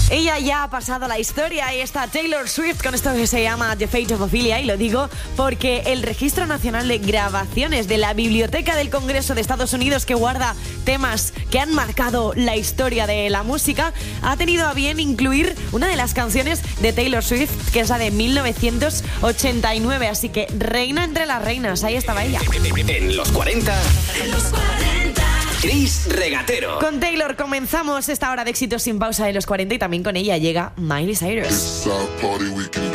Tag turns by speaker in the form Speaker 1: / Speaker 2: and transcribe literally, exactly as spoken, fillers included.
Speaker 1: Ella ya ha pasado la historia y está Taylor Swift con esto que se llama The Fate of Ophelia, y lo digo porque el Registro Nacional de Grabaciones de la Biblioteca del Congreso de Estados Unidos, que guarda temas que han marcado la historia de la música, ha tenido a bien incluir una de las canciones de Taylor Swift, que es la de mil novecientos ochenta y nueve, así que reina entre las reinas, ahí estaba ella.
Speaker 2: En los cuarenta, en los cuarenta, Chris Regatero.
Speaker 1: Con Taylor comenzamos esta hora de éxitos sin pausa de los cuarenta, y también con ella llega Miley Cyrus.